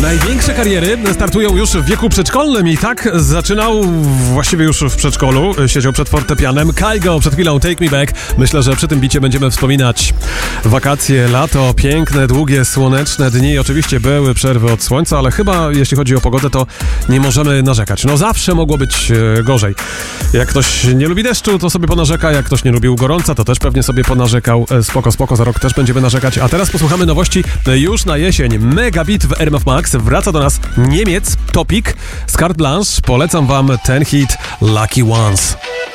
Największe kariery startują już w wieku przedszkolnym i tak zaczynał właściwie już w przedszkolu. Siedział przed fortepianem. Kygo przed chwilą Take Me Back. Myślę, że przy tym bicie będziemy wspominać wakacje, lato, piękne, długie, słoneczne dni. Oczywiście były przerwy od słońca, ale chyba jeśli chodzi o pogodę, to nie możemy narzekać. No zawsze mogło być gorzej. Jak ktoś nie lubi deszczu, to sobie ponarzeka. Jak ktoś nie lubił gorąca, to też pewnie sobie ponarzekał. Spoko, za rok też będziemy narzekać. A teraz posłuchamy nowości już na jesień. Megabit w RMF Max. Wraca do nas Niemiec, Topic z Carte Blanche. Polecam wam ten hit Lucky Ones.